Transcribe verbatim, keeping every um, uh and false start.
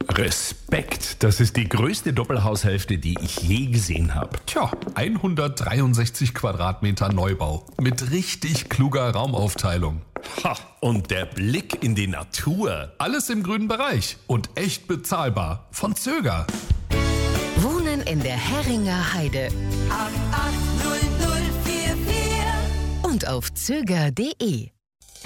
Respekt, das ist die größte Doppelhaushälfte, die ich je gesehen habe. Tja, hundertdreiundsechzig Quadratmeter Neubau mit richtig kluger Raumaufteilung. Ha, und der Blick in die Natur. Alles im grünen Bereich und echt bezahlbar. Von Zöger. Wohnen in der Herringer Heide. acht acht null null vier vier Und auf zöger punkt de.